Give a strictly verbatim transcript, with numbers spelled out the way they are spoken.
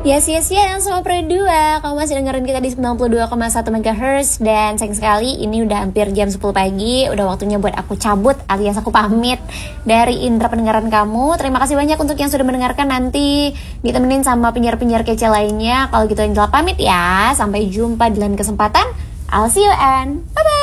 Yes, yes, yes, sama Pro dua. Kamu masih dengerin kita di sembilan puluh dua koma satu megahertz. Dan sayang sekali ini udah hampir jam sepuluh pagi. Udah waktunya buat aku cabut alias aku pamit dari indera pendengaran kamu. Terima kasih banyak untuk yang sudah mendengarkan. Nanti ditemenin sama penyiar-penyiar kece lainnya. Kalau gitu Angela pamit ya. Sampai jumpa di lain kesempatan. I'll see you and bye-bye.